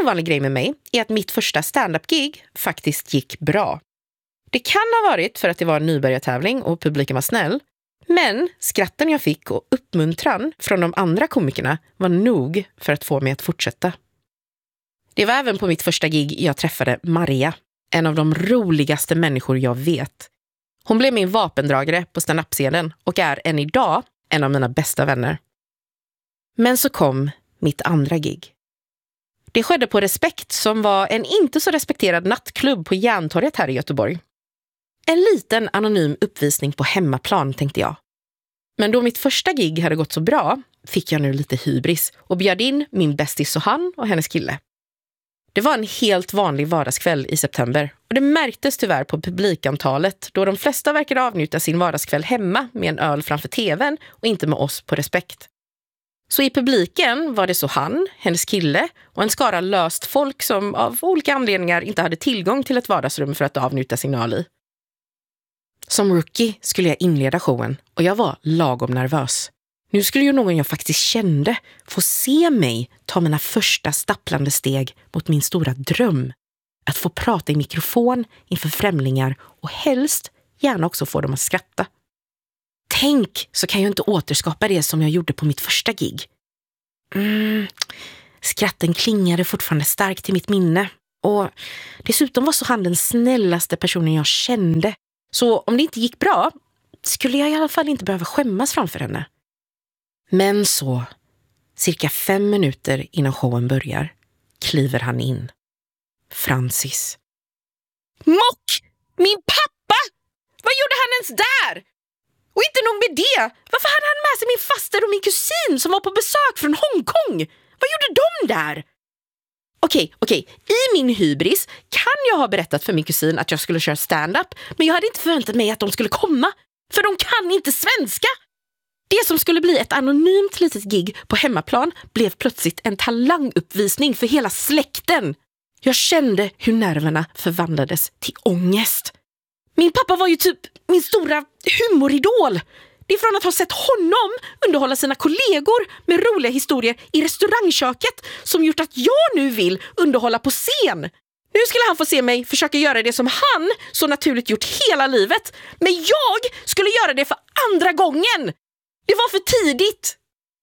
ovanlig grej med mig är att mitt första stand-up-gig faktiskt gick bra. Det kan ha varit för att det var en nybörjartävling och publiken var snäll, men skratten jag fick och uppmuntran från de andra komikerna var nog för att få mig att fortsätta. Det var även på mitt första gig jag träffade Maria, en av de roligaste människor jag vet. Hon blev min vapendragare på stand-up-scenen och är än idag en av mina bästa vänner. Men så kom mitt andra gig. Det skedde på Respekt, som var en inte så respekterad nattklubb på Järntorget här i Göteborg. En liten anonym uppvisning på hemmaplan, tänkte jag. Men då mitt första gig hade gått så bra fick jag nu lite hybris och bjöd in min bästis Sohan och hennes kille. Det var en helt vanlig vardagskväll i september och det märktes tyvärr på publikantalet då de flesta verkade avnjuta sin vardagskväll hemma med en öl framför tvn och inte med oss på Respekt. Så i publiken var det Sohan, hennes kille och en skara löst folk som av olika anledningar inte hade tillgång till ett vardagsrum för att avnjuta sin öl i. Som rookie skulle jag inleda showen och jag var lagom nervös. Nu skulle ju någon jag faktiskt kände få se mig ta mina första stapplande steg mot min stora dröm. Att få prata i mikrofon inför främlingar och helst gärna också få dem att skratta. Tänk, så kan jag inte återskapa det som jag gjorde på mitt första gig. Skratten klingade fortfarande starkt i mitt minne. Och dessutom var så han den snällaste personen jag kände. Så om det inte gick bra skulle jag i alla fall inte behöva skämmas framför henne. Men så, cirka 5 minuter innan showen börjar, kliver han in. Francis. Mock! Min pappa! Vad gjorde han ens där? Och inte nog med det, varför hade han med sig min faster och min kusin som var på besök från Hongkong? Vad gjorde de där? Okej, i min hybris kan jag ha berättat för min kusin att jag skulle köra stand-up, men jag hade inte förväntat mig att de skulle komma, för de kan inte svenska. Det som skulle bli ett anonymt litet gig på hemmaplan blev plötsligt en talanguppvisning för hela släkten. Jag kände hur nerverna förvandlades till ångest. Min pappa var ju typ min stora humoridol. Det är från att ha sett honom underhålla sina kollegor med roliga historier i restaurangköket som gjort att jag nu vill underhålla på scen. Nu skulle han få se mig försöka göra det som han så naturligt gjort hela livet. Men jag skulle göra det för andra gången. Det var för tidigt.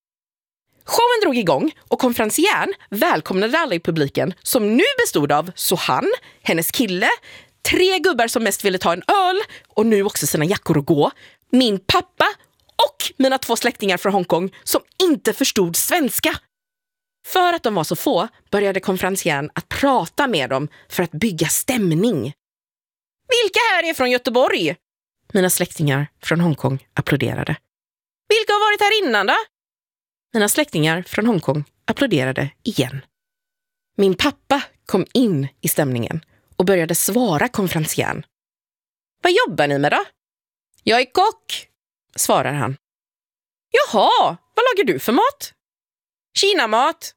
Showen drog igång och konferencieren välkomnade alla i publiken som nu bestod av Sohan, hennes kille, 3 gubbar som mest ville ta en öl och nu också sina jackor och gå, min pappa och mina 2 släktingar från Hongkong som inte förstod svenska. För att de var så få började konferencieren att prata med dem för att bygga stämning. Vilka här är från Göteborg? Mina släktingar från Hongkong applåderade. Vilka har varit här innan då? Mina släktingar från Hongkong applåderade igen. Min pappa kom in i stämningen och började svara konferencieren. Vad jobbar ni med då? Jag är kock, svarar han. Jaha, vad lagar du för mat? Kinamat.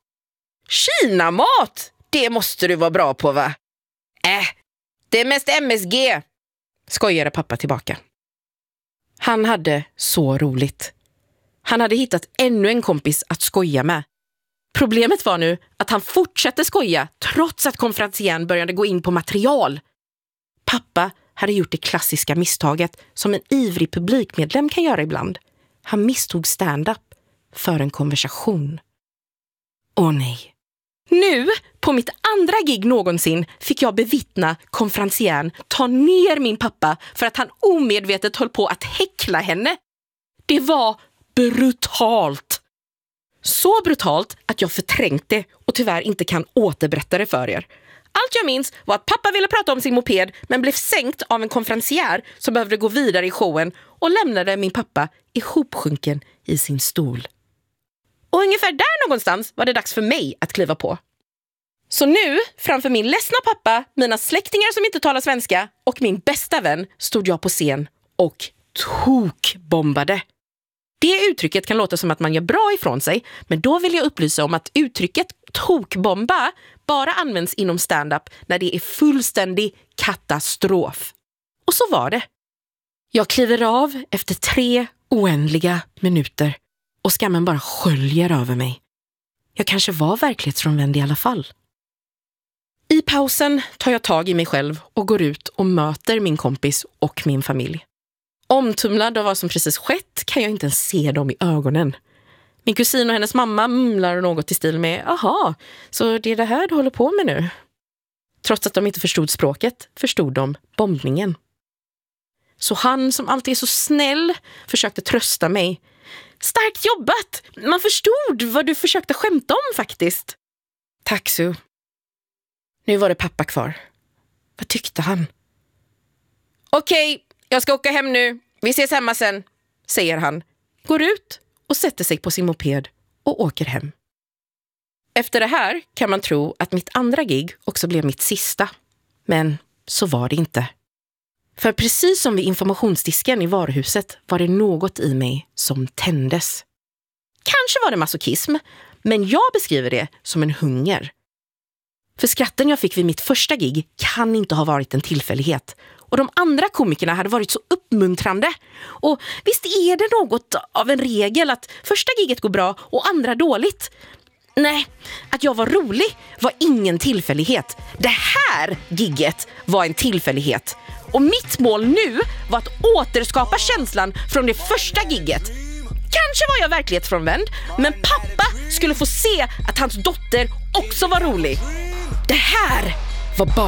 Kinamat? Det måste du vara bra på, va? Det är mest MSG, skojade pappa tillbaka. Han hade så roligt. Han hade hittat ännu en kompis att skoja med. Problemet var nu att han fortsatte skoja trots att konferencieren började gå in på material. Pappa hade gjort det klassiska misstaget som en ivrig publikmedlem kan göra ibland. Han misstog stand-up för en konversation. Åh nej. Nu, på mitt andra gig någonsin, fick jag bevittna konferencieren ta ner min pappa för att han omedvetet höll på att häckla henne. Det var brutalt. Så brutalt att jag förträngt det och tyvärr inte kan återberätta det för er. Allt jag minns var att pappa ville prata om sin moped men blev sänkt av en konferencier som behövde gå vidare i showen och lämnade min pappa ihopsjunken i sin stol. Och ungefär där någonstans var det dags för mig att kliva på. Så nu, framför min ledsna pappa, mina släktingar som inte talar svenska och min bästa vän stod jag på scen och tokbombade. Det uttrycket kan låta som att man gör bra ifrån sig, men då vill jag upplysa om att uttrycket tokbomba bara används inom stand-up när det är fullständig katastrof. Och så var det. Jag kliver av efter 3 oändliga minuter och skammen bara sköljer över mig. Jag kanske var verklighetsfrånvänd i alla fall. pausen tar jag tag i mig själv och går ut och möter min kompis och min familj. Omtumlad av vad som precis skett kan jag inte ens se dem i ögonen. Min kusin och hennes mamma mumlar något i stil med "Aha, så det är det här du håller på med nu?" Trots att de inte förstod språket förstod de bombningen. Så han, som alltid är så snäll, försökte trösta mig. "Starkt jobbat! Man förstod vad du försökte skämta om faktiskt." "Tack, Sue." Nu var det pappa kvar. Vad tyckte han? "Okej, jag ska åka hem nu. Vi ses hemma sen", säger han. Går ut och sätter sig på sin moped och åker hem. Efter det här kan man tro att mitt andra gig också blev mitt sista. Men så var det inte. För precis som vid informationsdisken i varuhuset var det något i mig som tändes. Kanske var det masochism, men jag beskriver det som en hunger. För skratten jag fick vid mitt första gig kan inte ha varit en tillfällighet. Och de andra komikerna hade varit så uppmuntrande. Och visst är det något av en regel att första giget går bra och andra dåligt. Nej, att jag var rolig var ingen tillfällighet. Det här gigget var en tillfällighet. Och mitt mål nu var att återskapa känslan från det första gigget. Kanske var jag verklighetsfrånvänd, men pappa skulle få se att hans dotter också var rolig. Det här var bara